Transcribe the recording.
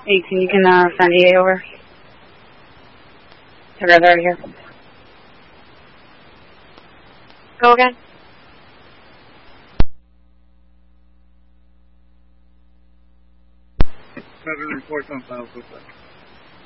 18, you can send EA over. They're right here. Go again. 7 reports on file so far.